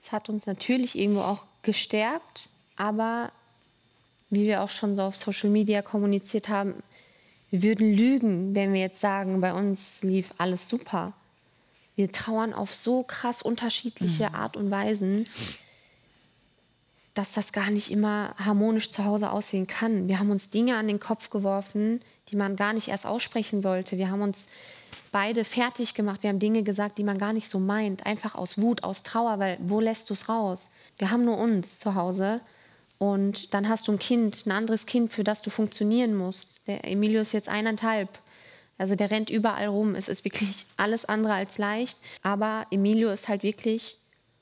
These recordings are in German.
Es hat uns natürlich irgendwo auch gestärkt, aber wie wir auch schon so auf Social Media kommuniziert haben, wir würden lügen, wenn wir jetzt sagen, bei uns lief alles super. Wir trauern auf so krass unterschiedliche Art und Weisen, dass das gar nicht immer harmonisch zu Hause aussehen kann. Wir haben uns Dinge an den Kopf geworfen, die man gar nicht erst aussprechen sollte. Wir haben uns beide fertig gemacht. Wir haben Dinge gesagt, die man gar nicht so meint. Einfach aus Wut, aus Trauer, weil wo lässt du es raus? Wir haben nur uns zu Hause. Und dann hast du ein Kind, ein anderes Kind, für das du funktionieren musst. Der Emilio ist jetzt 1,5. Also der rennt überall rum. Es ist wirklich alles andere als leicht. Aber Emilio ist halt wirklich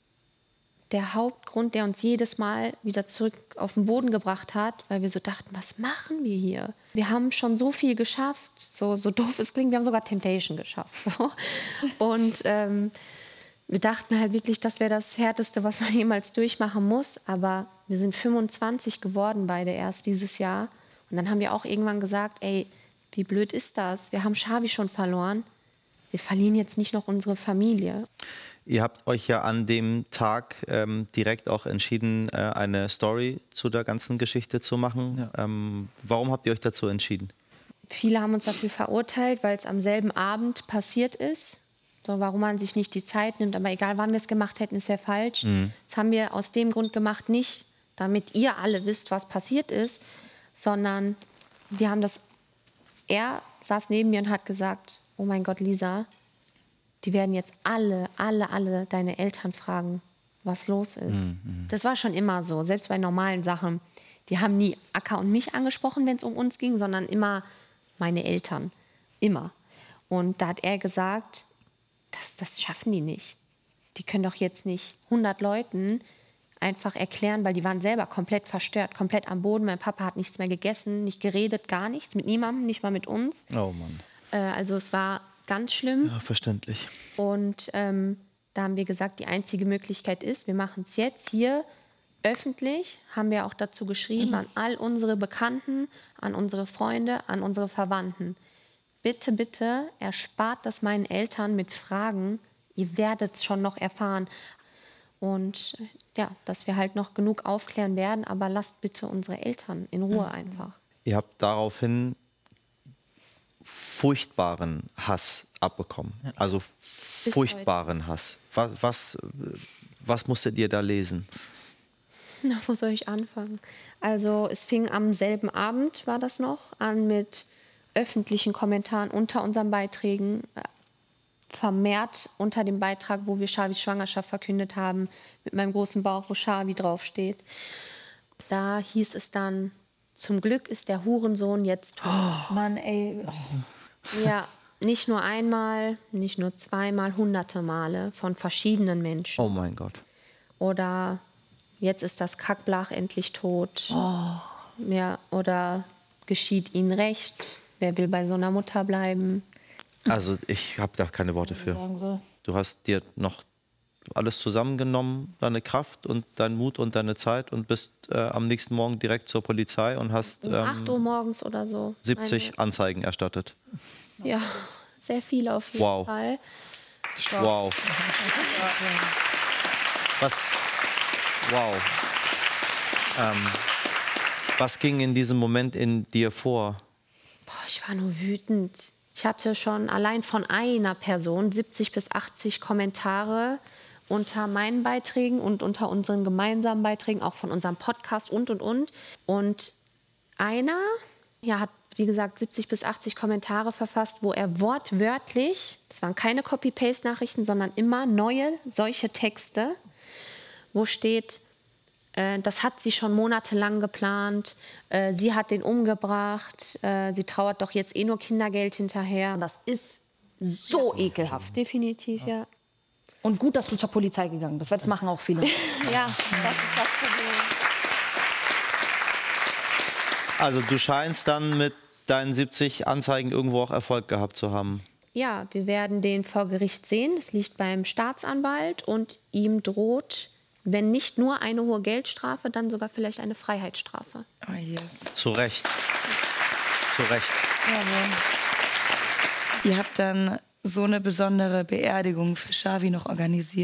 der Hauptgrund, der uns jedes Mal wieder zurück auf den Boden gebracht hat, weil wir so dachten, was machen wir hier? Wir haben schon so viel geschafft, so doof es klingt, wir haben sogar Temptation geschafft. So. Und wir dachten halt wirklich, das wäre das Härteste, was man jemals durchmachen muss. Aber wir sind 25 geworden beide erst dieses Jahr. Und dann haben wir auch irgendwann gesagt, ey, wie blöd ist das? Wir haben Xavi schon verloren. Wir verlieren jetzt nicht noch unsere Familie. Ihr habt euch ja an dem Tag direkt auch entschieden, eine Story zu der ganzen Geschichte zu machen. Ja. Warum habt ihr euch dazu entschieden? Viele haben uns dafür verurteilt, weil es am selben Abend passiert ist. So, warum man sich nicht die Zeit nimmt. Aber egal, wann wir es gemacht hätten, ist ja falsch. Das haben wir aus dem Grund gemacht, nicht damit ihr alle wisst, was passiert ist, sondern wir haben das... Er saß neben mir und hat gesagt, oh mein Gott, Lisa, die werden jetzt alle deine Eltern fragen, was los ist. Das war schon immer so, selbst bei normalen Sachen. Die haben nie Akka und mich angesprochen, wenn es um uns ging, sondern immer meine Eltern. Immer. Und da hat er gesagt, das schaffen die nicht. Die können doch jetzt nicht 100 Leuten einfach erklären, weil die waren selber komplett verstört, komplett am Boden. Mein Papa hat nichts mehr gegessen, nicht geredet, gar nichts, mit niemandem, nicht mal mit uns. Oh Mann. Also es war ganz schlimm. Ja, verständlich. Und da haben wir gesagt, die einzige Möglichkeit ist, wir machen es jetzt hier öffentlich, haben wir auch dazu geschrieben, an all unsere Bekannten, an unsere Freunde, an unsere Verwandten. Bitte, bitte erspart das meinen Eltern mit Fragen. Ihr werdet es schon noch erfahren. Und ja, dass wir halt noch genug aufklären werden, aber lasst bitte unsere Eltern in Ruhe einfach. Ihr habt daraufhin furchtbaren Hass abbekommen. Also furchtbaren Hass. Was musstet ihr da lesen? Na, wo soll ich anfangen? Also es fing am selben Abend, war das noch, an mit öffentlichen Kommentaren unter unseren Beiträgen, vermehrt unter dem Beitrag, wo wir Xavis Schwangerschaft verkündet haben, mit meinem großen Bauch, wo Xavi draufsteht. Da hieß es dann, zum Glück ist der Hurensohn jetzt tot. Oh, Mann, ey. Oh. Ja, nicht nur einmal, nicht nur zweimal, hunderte Male von verschiedenen Menschen. Oh mein Gott. Oder jetzt ist das Kackblach endlich tot. Oh. Ja, oder geschieht ihnen recht? Wer will bei so einer Mutter bleiben? Also ich habe da keine Worte für. Du hast dir noch alles zusammengenommen, deine Kraft und deinen Mut und deine Zeit und bist am nächsten Morgen direkt zur Polizei und hast um 8 Uhr morgens oder so 70 Anzeigen erstattet. Ja, sehr viel auf jeden Fall. Wow. Was ging in diesem Moment in dir vor? Boah, ich war nur wütend. Ich hatte schon allein von einer Person 70 bis 80 Kommentare unter meinen Beiträgen und unter unseren gemeinsamen Beiträgen, auch von unserem Podcast und. Und einer hat, wie gesagt, 70 bis 80 Kommentare verfasst, wo er wortwörtlich, das waren keine Copy-Paste-Nachrichten, sondern immer neue solche Texte, wo steht, das hat sie schon monatelang geplant, sie hat den umgebracht, sie trauert doch jetzt eh nur Kindergeld hinterher. Das ist so ekelhaft. Definitiv, ja. Und gut, dass du zur Polizei gegangen bist, weil das machen auch viele. Ja, das ist das Problem. Also du scheinst dann mit deinen 70 Anzeigen irgendwo auch Erfolg gehabt zu haben. Ja, wir werden den vor Gericht sehen. Das liegt beim Staatsanwalt und ihm droht, wenn nicht nur eine hohe Geldstrafe, dann sogar vielleicht eine Freiheitsstrafe. Oh yes. Zu Recht. Zu Recht. Ihr habt dann so eine besondere Beerdigung für Xavi noch organisiert.